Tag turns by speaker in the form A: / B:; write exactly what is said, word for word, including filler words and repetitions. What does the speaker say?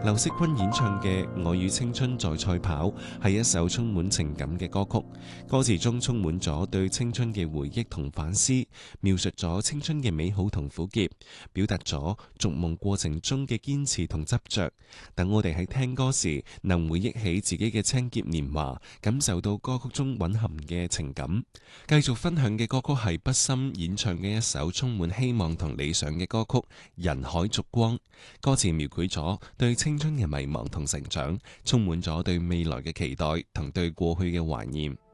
A: 劉惜君演唱嘅《我與青春在賽跑》係一首充滿情感嘅歌曲，歌詞中充滿咗對青春嘅回憶同反思，描述咗青春嘅美好同苦澀，表達咗逐夢過程中嘅堅持同執着。等我哋喺聽歌時能回憶起自己嘅青澀年華，感受到歌曲中蘊含嘅情感。繼續分享嘅歌曲係畢心演唱嘅一首充滿希望同理想嘅歌曲《人海燭光》，歌詞描繪咗對青春嘅迷茫同成長，充滿咗對未來嘅期待同對過去嘅懷念。